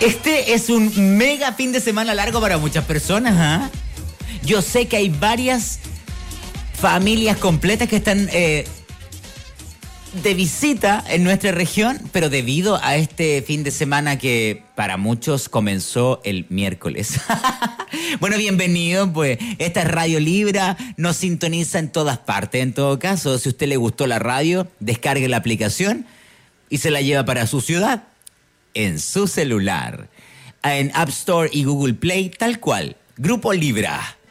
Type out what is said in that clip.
Este es un mega fin de semana largo para muchas personas, ¿ah? Yo sé que hay varias familias completas que están de visita en nuestra región, pero debido a este fin de semana que para muchos comenzó el miércoles. Bueno, bienvenido, pues esta es Radio Libra, nos sintoniza en todas partes. En todo caso, si a usted le gustó la radio, descargue la aplicación y se la lleva para su ciudad, en su celular, en App Store y Google Play, tal cual. Grupo Libra.